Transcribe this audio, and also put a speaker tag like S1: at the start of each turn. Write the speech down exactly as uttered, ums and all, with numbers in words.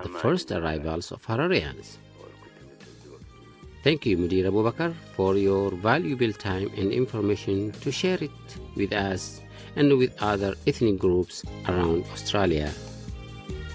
S1: the first arrivals of Hararians. Thank you, Mudir Abu Bakr, for your valuable time and information to share it with us and with other ethnic groups around Australia.